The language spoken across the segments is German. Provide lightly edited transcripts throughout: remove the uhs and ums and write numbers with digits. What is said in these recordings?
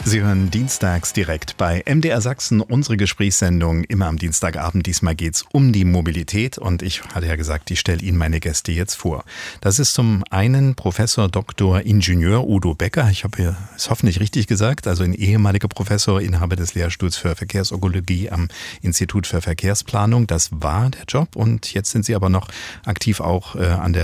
Sie hören dienstags direkt bei MDR Sachsen unsere Gesprächssendung, immer am Dienstagabend. Diesmal geht's um die Mobilität und ich hatte ja gesagt, ich stelle Ihnen meine Gäste jetzt vor. Das ist zum einen Professor Dr. Ingenieur Udo Becker, ich habe es hoffentlich richtig gesagt, also ein ehemaliger Professor, Inhaber des Lehrstuhls für Verkehrsökologie am Institut für Verkehrsplanung. Das war der Job und jetzt sind Sie aber noch aktiv auch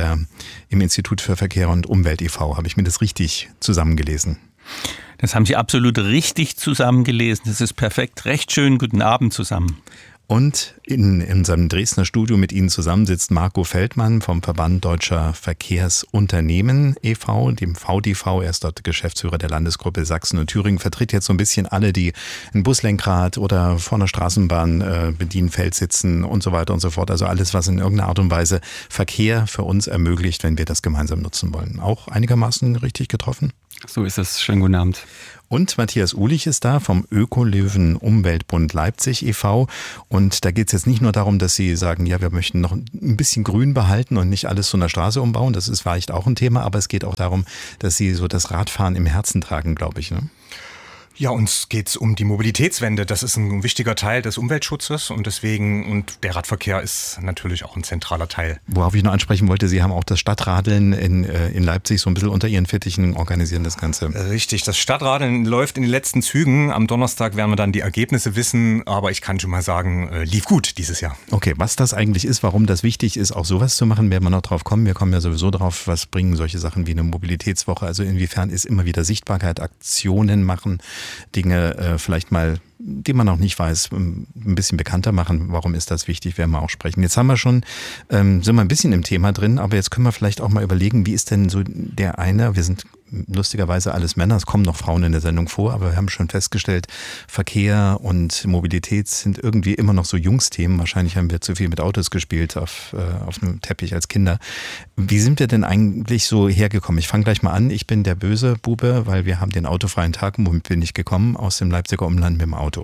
im Institut für Verkehr und Umwelt e.V. Habe ich mir das richtig zusammengelesen? Das haben Sie absolut richtig zusammengelesen. Das ist perfekt. Recht schön. Guten Abend zusammen. Und in unserem Dresdner Studio mit Ihnen zusammen sitzt Marco Feldmann vom Verband Deutscher Verkehrsunternehmen e.V., dem VDV. Er ist dort Geschäftsführer der Landesgruppe Sachsen und Thüringen, vertritt jetzt so ein bisschen alle, die ein Buslenkrad oder vor einer Straßenbahn bedienen, Feld sitzen und so weiter und so fort. Also alles, was in irgendeiner Art und Weise Verkehr für uns ermöglicht, wenn wir das gemeinsam nutzen wollen. Auch einigermaßen richtig getroffen? So ist es. Schönen guten Abend. Und Matthias Uhlich ist da vom Ökolöwen Umweltbund Leipzig e.V. Und da geht es jetzt nicht nur darum, dass Sie sagen, ja, wir möchten noch ein bisschen Grün behalten und nicht alles zu einer Straße umbauen. Das ist vielleicht auch ein Thema, aber es geht auch darum, dass Sie so das Radfahren im Herzen tragen, glaube ich, ne? Ja, uns geht's um die Mobilitätswende. Das ist ein wichtiger Teil des Umweltschutzes und der Radverkehr ist natürlich auch ein zentraler Teil. Worauf ich noch ansprechen wollte, Sie haben auch das Stadtradeln in Leipzig so ein bisschen unter Ihren Fittichen, organisieren das Ganze. Richtig, das Stadtradeln läuft in den letzten Zügen. Am Donnerstag werden wir dann die Ergebnisse wissen, aber ich kann schon mal sagen, lief gut dieses Jahr. Okay, was das eigentlich ist, warum das wichtig ist, auch sowas zu machen, werden wir noch drauf kommen. Wir kommen ja sowieso drauf, was bringen solche Sachen wie eine Mobilitätswoche, also inwiefern ist immer wieder Sichtbarkeit, Aktionen machen, Dinge vielleicht mal, die man noch nicht weiß, ein bisschen bekannter machen. Warum ist das wichtig, werden wir auch sprechen. Jetzt haben wir schon, sind wir ein bisschen im Thema drin, aber jetzt können wir vielleicht auch mal überlegen, wie ist denn so wir sind lustigerweise alles Männer, es kommen noch Frauen in der Sendung vor, aber wir haben schon festgestellt, Verkehr und Mobilität sind irgendwie immer noch so Jungsthemen. Wahrscheinlich haben wir zu viel mit Autos gespielt auf einem Teppich als Kinder. Wie sind wir denn eigentlich so hergekommen? Ich fange gleich mal an. Ich bin der böse Bube, weil wir haben den autofreien Tag, womit bin ich gekommen? Aus dem Leipziger Umland mit dem Auto.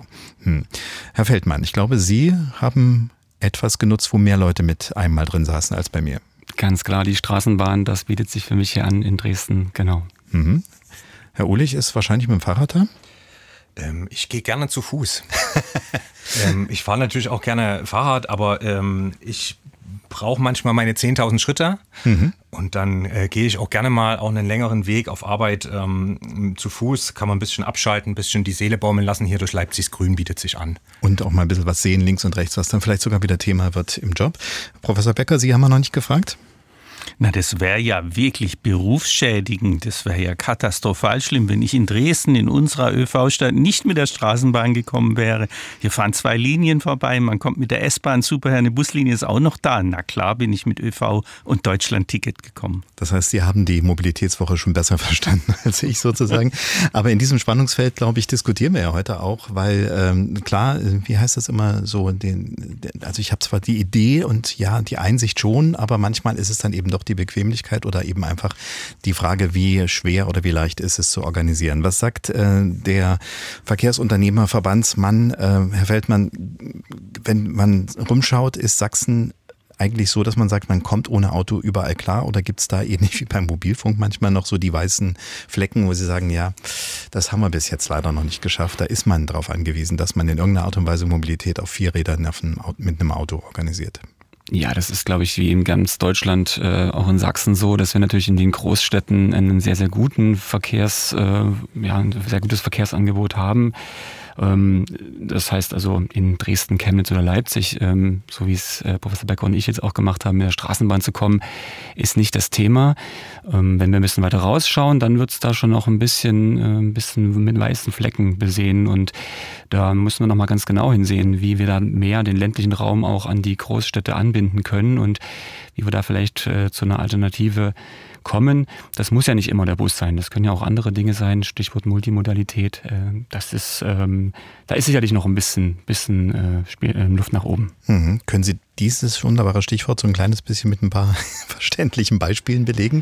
Herr Feldmann, ich glaube, Sie haben etwas genutzt, wo mehr Leute mit einem Mal drin saßen als bei mir. Ganz klar, die Straßenbahn, das bietet sich für mich hier an in Dresden, genau. Mhm. Herr Uhlich ist wahrscheinlich mit dem Fahrrad da? Ich gehe gerne zu Fuß. Ich fahre natürlich auch gerne Fahrrad, aber ich brauche manchmal meine 10.000 Schritte und dann gehe ich auch gerne mal auch einen längeren Weg auf Arbeit zu Fuß. Kann man ein bisschen abschalten, ein bisschen die Seele baumeln lassen. Hier durch Leipzigs Grün bietet sich an. Und auch mal ein bisschen was sehen, links und rechts, was dann vielleicht sogar wieder Thema wird im Job. Professor Becker, Sie haben wir noch nicht gefragt? Na, das wäre ja wirklich berufsschädigend. Das wäre ja katastrophal schlimm, wenn ich in Dresden in unserer ÖV-Stadt nicht mit der Straßenbahn gekommen wäre. Hier fahren 2 Linien vorbei, man kommt mit der S-Bahn super her, eine Buslinie ist auch noch da. Na klar bin ich mit ÖV und Deutschland-Ticket gekommen. Das heißt, Sie haben die Mobilitätswoche schon besser verstanden als ich sozusagen. Aber in diesem Spannungsfeld, glaube ich, diskutieren wir ja heute auch, weil klar, wie heißt das immer so, also ich habe zwar die Idee und ja, die Einsicht schon, aber manchmal ist es dann eben doch die Bequemlichkeit oder eben einfach die Frage, wie schwer oder wie leicht ist es zu organisieren. Was sagt der Verkehrsunternehmerverbandsmann, Herr Feldmann, wenn man rumschaut, ist Sachsen eigentlich so, dass man sagt, man kommt ohne Auto überall klar, oder gibt es da ähnlich wie beim Mobilfunk manchmal noch so die weißen Flecken, wo Sie sagen, ja, das haben wir bis jetzt leider noch nicht geschafft. Da ist man darauf angewiesen, dass man in irgendeiner Art und Weise Mobilität auf 4 Rädern mit einem Auto organisiert. Ja, das ist, glaube ich, wie in ganz Deutschland, auch in Sachsen so, dass wir natürlich in den Großstädten einen sehr, sehr guten ein sehr gutes Verkehrsangebot haben. Das heißt also in Dresden, Chemnitz oder Leipzig, so wie es Professor Becker und ich jetzt auch gemacht haben, mit der Straßenbahn zu kommen, ist nicht das Thema. Wenn wir ein bisschen weiter rausschauen, dann wird es da schon noch ein bisschen mit weißen Flecken besehen, und da müssen wir nochmal ganz genau hinsehen, wie wir da mehr den ländlichen Raum auch an die Großstädte anbinden können und wie wir da vielleicht zu einer Alternative kommen. Das muss ja nicht immer der Bus sein, das können ja auch andere Dinge sein, Stichwort Multimodalität. Da ist sicherlich noch ein bisschen Luft nach oben. Können Sie dieses wunderbare Stichwort so ein kleines bisschen mit ein paar verständlichen Beispielen belegen?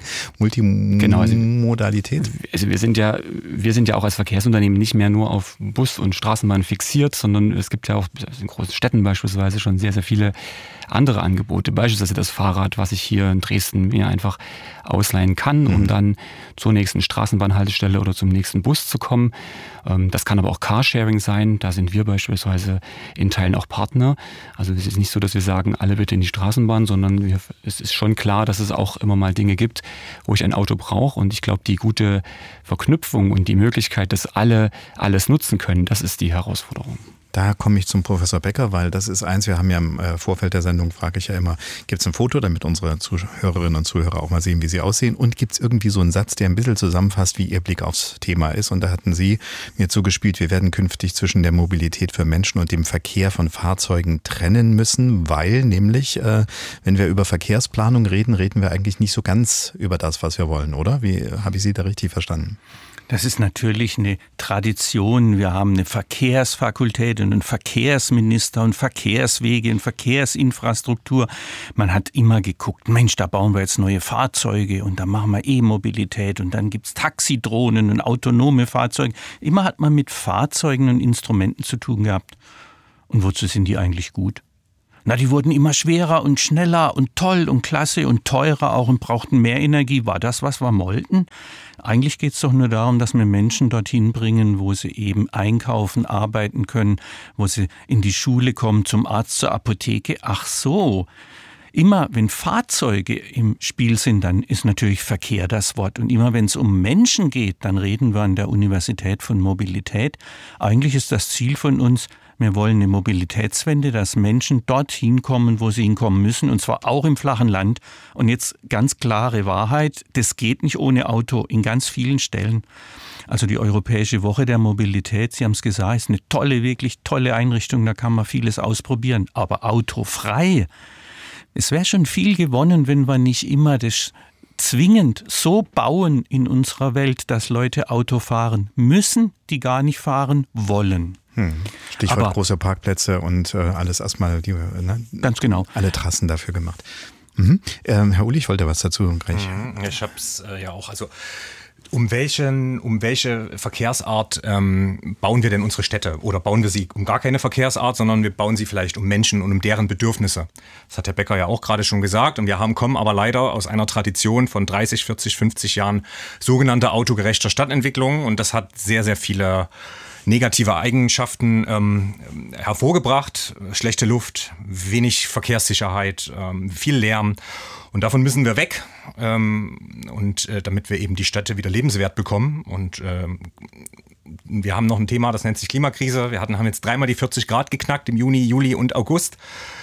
Multimodalität? Also wir sind ja auch als Verkehrsunternehmen nicht mehr nur auf Bus und Straßenbahn fixiert, sondern es gibt ja auch in großen Städten beispielsweise schon sehr, sehr viele andere Angebote. Beispielsweise das Fahrrad, was ich hier in Dresden mir einfach ausleihen kann, um dann zur nächsten Straßenbahnhaltestelle oder zum nächsten Bus zu kommen. Das kann aber auch Carsharing sein. Da sind wir beispielsweise in Teilen auch Partner. Also es ist nicht so, dass wir sagen, alle bitte in die Straßenbahn, sondern es ist schon klar, dass es auch immer mal Dinge gibt, wo ich ein Auto brauche. Und ich glaube, die gute Verknüpfung und die Möglichkeit, dass alle alles nutzen können, das ist die Herausforderung. Da komme ich zum Professor Becker, weil das ist eins, wir haben ja im Vorfeld der Sendung, frage ich ja immer, gibt es ein Foto, damit unsere Zuhörerinnen und Zuhörer auch mal sehen, wie sie aussehen, und gibt es irgendwie so einen Satz, der ein bisschen zusammenfasst, wie Ihr Blick aufs Thema ist, und da hatten Sie mir zugespielt, wir werden künftig zwischen der Mobilität für Menschen und dem Verkehr von Fahrzeugen trennen müssen, weil nämlich, wenn wir über Verkehrsplanung reden, reden wir eigentlich nicht so ganz über das, was wir wollen, oder? Wie habe ich Sie da richtig verstanden? Das ist natürlich eine Tradition. Wir haben eine Verkehrsfakultät und einen Verkehrsminister und Verkehrswege und Verkehrsinfrastruktur. Man hat immer geguckt, Mensch, da bauen wir jetzt neue Fahrzeuge und dann machen wir E-Mobilität und dann gibt's Taxidrohnen und autonome Fahrzeuge. Immer hat man mit Fahrzeugen und Instrumenten zu tun gehabt. Und wozu sind die eigentlich gut? Na, die wurden immer schwerer und schneller und toll und klasse und teurer auch und brauchten mehr Energie. War das, was wir wollten? Eigentlich geht es doch nur darum, dass wir Menschen dorthin bringen, wo sie eben einkaufen, arbeiten können, wo sie in die Schule kommen, zum Arzt, zur Apotheke. Ach so. Immer wenn Fahrzeuge im Spiel sind, dann ist natürlich Verkehr das Wort. Und immer wenn es um Menschen geht, dann reden wir an der Universität von Mobilität. Eigentlich ist das Ziel von uns, wir wollen eine Mobilitätswende, dass Menschen dorthin kommen, wo sie hinkommen müssen, und zwar auch im flachen Land. Und jetzt ganz klare Wahrheit, das geht nicht ohne Auto in ganz vielen Stellen. Also die Europäische Woche der Mobilität, Sie haben es gesagt, ist eine tolle, wirklich tolle Einrichtung, da kann man vieles ausprobieren. Aber autofrei, es wäre schon viel gewonnen, wenn wir nicht immer das zwingend so bauen in unserer Welt, dass Leute Auto fahren müssen, die gar nicht fahren wollen. Stichwort aber große Parkplätze und alles erstmal, ganz genau, alle Trassen dafür gemacht. Herr Uli, ich wollte was dazu gleich. Ich habe es ja auch, also um welche Verkehrsart bauen wir denn unsere Städte? Oder bauen wir sie um gar keine Verkehrsart, sondern wir bauen sie vielleicht um Menschen und um deren Bedürfnisse? Das hat Herr Becker ja auch gerade schon gesagt. Und wir kommen aber leider aus einer Tradition von 30, 40, 50 Jahren sogenannter autogerechter Stadtentwicklung. Und das hat sehr, sehr viele negative Eigenschaften hervorgebracht. Schlechte Luft, wenig Verkehrssicherheit, viel Lärm. Und davon müssen wir weg, damit wir eben die Städte wieder lebenswert bekommen. Und wir haben noch ein Thema, das nennt sich Klimakrise. Wir haben jetzt 3-mal die 40 Grad geknackt im Juni, Juli und August.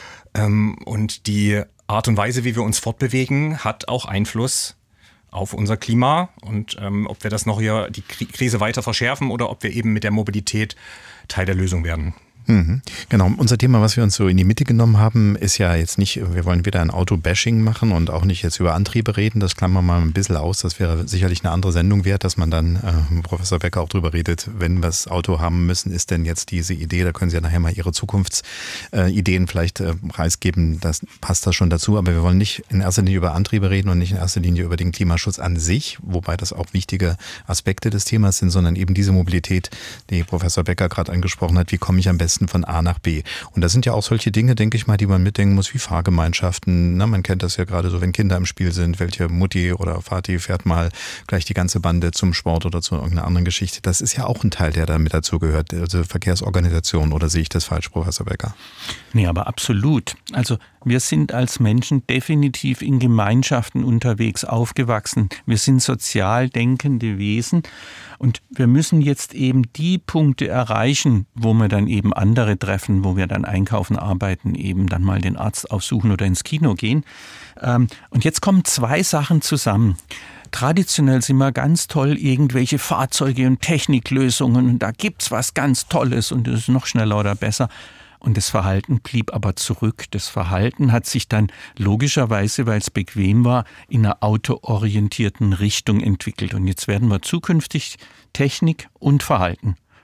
Und die Art und Weise, wie wir uns fortbewegen, hat auch Einfluss auf unser Klima und ob wir das noch hier, die Krise weiter verschärfen oder ob wir eben mit der Mobilität Teil der Lösung werden. Genau, unser Thema, was wir uns so in die Mitte genommen haben, ist ja jetzt nicht, wir wollen weder ein Auto-Bashing machen und auch nicht jetzt über Antriebe reden, das klammern wir mal ein bisschen aus, das wäre sicherlich eine andere Sendung wert, dass man dann, Professor Becker auch drüber redet, wenn wir das Auto haben müssen, ist denn jetzt diese Idee, da können Sie ja nachher mal Ihre Zukunftsideen vielleicht preisgeben, das passt da schon dazu, aber wir wollen nicht in erster Linie über Antriebe reden und nicht in erster Linie über den Klimaschutz an sich, wobei das auch wichtige Aspekte des Themas sind, sondern eben diese Mobilität, die Professor Becker gerade angesprochen hat, wie komme ich am besten von A nach B. Und das sind ja auch solche Dinge, denke ich mal, die man mitdenken muss, wie Fahrgemeinschaften. Na, man kennt das ja gerade so, wenn Kinder im Spiel sind, welche Mutti oder Vati fährt mal gleich die ganze Bande zum Sport oder zu irgendeiner anderen Geschichte. Das ist ja auch ein Teil, der da mit dazu gehört, also Verkehrsorganisation, oder sehe ich das falsch, Professor Becker? Nee, aber absolut. Also wir sind als Menschen definitiv in Gemeinschaften unterwegs aufgewachsen. Wir sind sozial denkende Wesen und wir müssen jetzt eben die Punkte erreichen, wo wir dann eben andere treffen, wo wir dann einkaufen, arbeiten, eben dann mal den Arzt aufsuchen oder ins Kino gehen. Und jetzt kommen 2 Sachen zusammen. Traditionell sind wir ganz toll irgendwelche Fahrzeuge und Techniklösungen und da gibt's was ganz Tolles und es ist noch schneller oder besser. Und das Verhalten blieb aber zurück. Das Verhalten hat sich dann logischerweise, weil es bequem war, in einer autoorientierten Richtung entwickelt. Und jetzt werden wir zukünftig Technik und Verhalten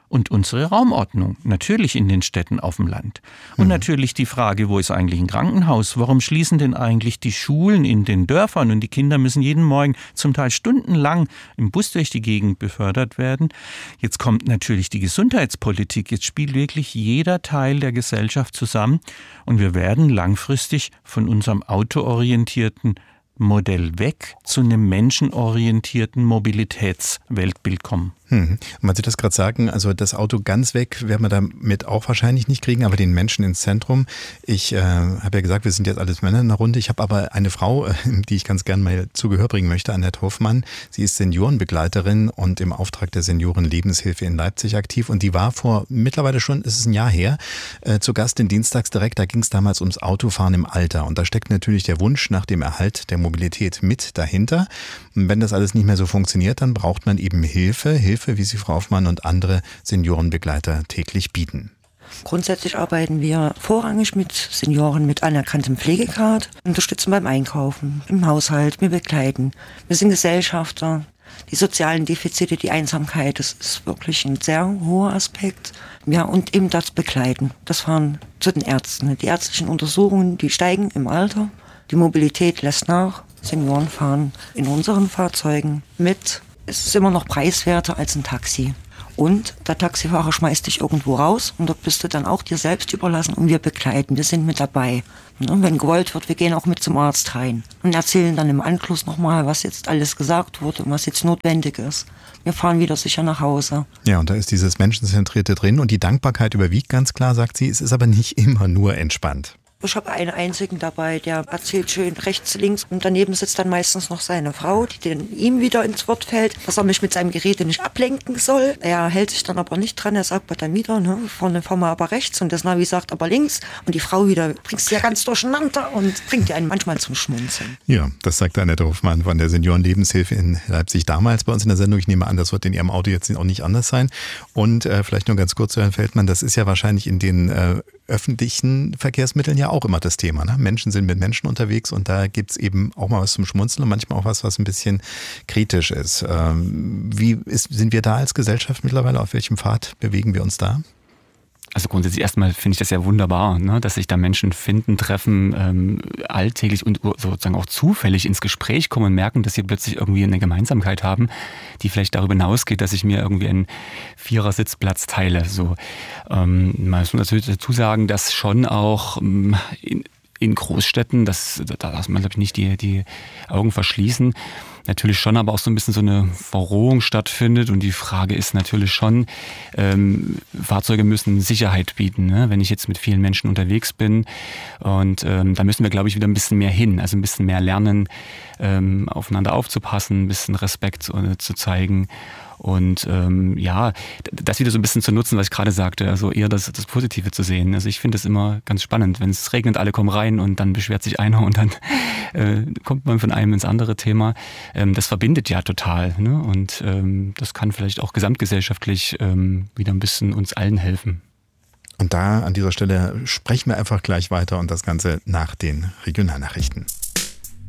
und unsere Raumordnung, natürlich in den Städten auf dem Land. Und natürlich die Frage, wo ist eigentlich ein Krankenhaus? Warum schließen denn eigentlich die Schulen in den Dörfern und die Kinder müssen jeden Morgen zum Teil stundenlang im Bus durch die Gegend befördert werden? Jetzt kommt natürlich die Gesundheitspolitik. Jetzt spielt wirklich jeder Teil der Gesellschaft zusammen und wir werden langfristig von unserem autoorientierten Modell weg zu einem menschenorientierten Mobilitätsweltbild kommen. Und weil Sie das gerade sagen, also das Auto ganz weg werden wir damit auch wahrscheinlich nicht kriegen, aber den Menschen ins Zentrum. Ich habe ja gesagt, wir sind jetzt alles Männer in der Runde. Ich habe aber eine Frau, die ich ganz gern mal zu Gehör bringen möchte, Annette Hoffmann. Sie ist Seniorenbegleiterin und im Auftrag der Seniorenlebenshilfe in Leipzig aktiv. Und die war vor mittlerweile schon, ist es ein Jahr her, zu Gast in Dienstags direkt. Da ging es damals ums Autofahren im Alter. Und da steckt natürlich der Wunsch nach dem Erhalt der Mobilität mit dahinter. Und wenn das alles nicht mehr so funktioniert, dann braucht man eben Hilfe, wie sie Frau Hoffmann und andere Seniorenbegleiter täglich bieten. Grundsätzlich arbeiten wir vorrangig mit Senioren mit anerkanntem Pflegegrad, unterstützen beim Einkaufen, im Haushalt, wir begleiten. Wir sind Gesellschafter. Die sozialen Defizite, die Einsamkeit, das ist wirklich ein sehr hoher Aspekt. Ja, und eben das Begleiten. Das fahren zu den Ärzten. Die ärztlichen Untersuchungen, die steigen im Alter. Die Mobilität lässt nach. Senioren fahren in unseren Fahrzeugen mit. Es ist immer noch preiswerter als ein Taxi. Und der Taxifahrer schmeißt dich irgendwo raus und dort bist du dann auch dir selbst überlassen und wir begleiten, wir sind mit dabei. Und wenn gewollt wird, wir gehen auch mit zum Arzt rein und erzählen dann im Anschluss nochmal, was jetzt alles gesagt wurde und was jetzt notwendig ist. Wir fahren wieder sicher nach Hause. Ja, und da ist dieses Menschenzentrierte drin und die Dankbarkeit überwiegt ganz klar, sagt sie. Es ist aber nicht immer nur entspannt. Ich habe einen einzigen dabei, der erzählt schön rechts, links und daneben sitzt dann meistens noch seine Frau, die ihm wieder ins Wort fällt, dass er mich mit seinem Gerät nicht ablenken soll. Er hält sich dann aber nicht dran, er sagt dann wieder, ne, vorne fahren wir aber rechts und das Navi sagt aber links und die Frau wieder bringt es ja ganz durcheinander und bringt einen manchmal zum Schmunzeln. Ja, das sagt Annette Hoffmann von der Seniorenlebenshilfe in Leipzig damals bei uns in der Sendung. Ich nehme an, das wird in Ihrem Auto jetzt auch nicht anders sein. Und vielleicht nur ganz kurz zu Herrn Feldmann, das ist ja wahrscheinlich in den öffentlichen Verkehrsmitteln ja auch immer das Thema. Ne? Menschen sind mit Menschen unterwegs und da gibt's eben auch mal was zum Schmunzeln und manchmal auch was ein bisschen kritisch ist. Sind wir da als Gesellschaft mittlerweile? Auf welchem Pfad bewegen wir uns da? Also grundsätzlich erstmal finde ich das ja wunderbar, ne, dass sich da Menschen finden, treffen, alltäglich und sozusagen auch zufällig ins Gespräch kommen und merken, dass sie plötzlich irgendwie eine Gemeinsamkeit haben, die vielleicht darüber hinausgeht, dass ich mir irgendwie einen Vierer-Sitzplatz teile. So, man muss natürlich dazu sagen, dass schon auch in Großstädten, da darf man, glaube ich, nicht die Augen verschließen, natürlich schon aber auch so ein bisschen so eine Verrohung stattfindet und die Frage ist natürlich schon, Fahrzeuge müssen Sicherheit bieten, ne? Wenn ich jetzt mit vielen Menschen unterwegs bin und da müssen wir, glaube ich, wieder ein bisschen mehr hin, also ein bisschen mehr lernen, aufeinander aufzupassen, ein bisschen Respekt zu zeigen und ja, das wieder so ein bisschen zu nutzen, was ich gerade sagte, also eher das Positive zu sehen. Also ich finde es immer ganz spannend, wenn es regnet, alle kommen rein und dann beschwert sich einer und dann kommt man von einem ins andere Thema. Das verbindet ja total, ne? Und das kann vielleicht auch gesamtgesellschaftlich wieder ein bisschen uns allen helfen. Und da an dieser Stelle sprechen wir einfach gleich weiter und das Ganze nach den Regionalnachrichten.